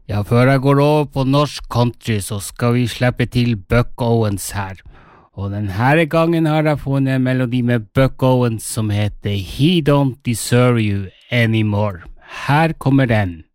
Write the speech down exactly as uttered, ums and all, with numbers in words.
Ja, før jeg går over på norsk country, så skal vi slippe til Buck Owens her. Og denne gangen har jeg funnet en melodi med Buck Owens som heter He Don't Deserve You Anymore. Her kommer den.